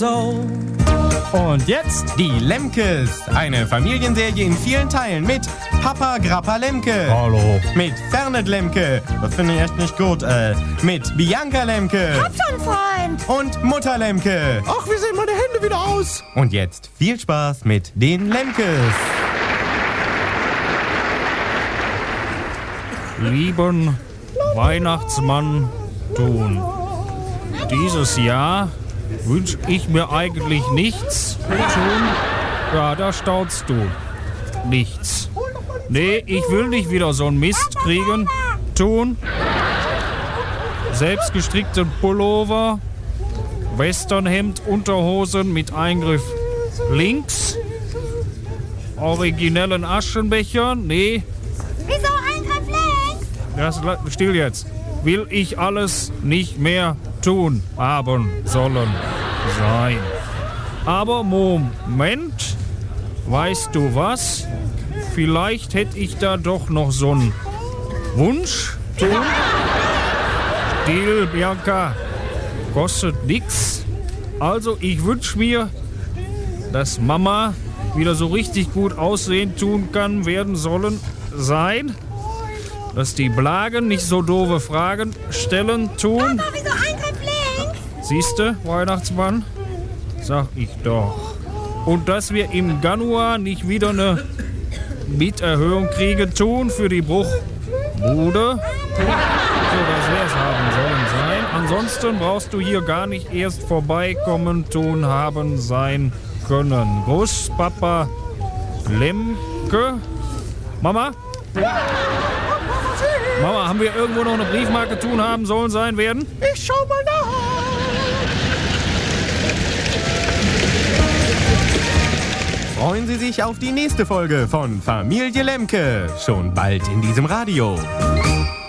Sau. Und jetzt die Lemkes. Eine Familienserie in vielen Teilen mit Papa Grappa Lemke. Hallo. Mit Fernet Lemke. Das finde ich echt nicht gut. Mit Bianca Lemke. Hab schon, Freund. Und Mutter Lemke. Ach, wie sehen meine Hände wieder aus? Und jetzt viel Spaß mit den Lemkes. Lieben Weihnachtsmann Thun, dieses Jahr wünsche ich mir eigentlich nichts. Thun, ja, da staunst du. Nichts. Nee, ich will nicht wieder so einen Mist kriegen. Thun, selbstgestrickten Pullover, Westernhemd, Unterhosen mit Eingriff links, originellen Aschenbecher, nee. Wieso Eingriff links? Das, still jetzt. Will ich alles nicht mehr tun, haben, sollen, sein. Aber Moment, weißt du was? Vielleicht hätte ich da doch noch so einen Wunsch. Tun. Deal, Bianca. Kostet nix. Also ich wünsche mir, dass Mama wieder so richtig gut aussehen tun kann, werden sollen, sein. Dass die Blagen nicht so doofe Fragen stellen tun. Papa, wieso Eingriff links? Siehste, Weihnachtsmann? Sag ich doch. Und dass wir im Januar nicht wieder eine Mieterhöhung kriegen tun für die Bruchbude. So, das wär's haben sollen sein. Ansonsten brauchst du hier gar nicht erst vorbeikommen, tun, haben, sein können. Gruß, Papa Lemke. Mama? Mama, haben wir irgendwo noch eine Briefmarke tun, haben, sollen, sein, werden? Ich schau mal nach. Freuen Sie sich auf die nächste Folge von Familie Lemke. Schon bald in diesem Radio.